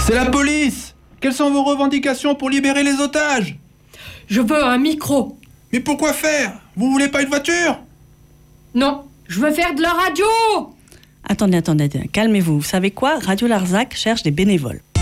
C'est la police! Quelles sont vos revendications pour libérer les otages? Je veux un micro. Mais pourquoi faire? Vous voulez pas une voiture? Non, je veux faire de la radio. Attendez, calmez-vous. Vous savez quoi? Radio Larzac cherche des bénévoles.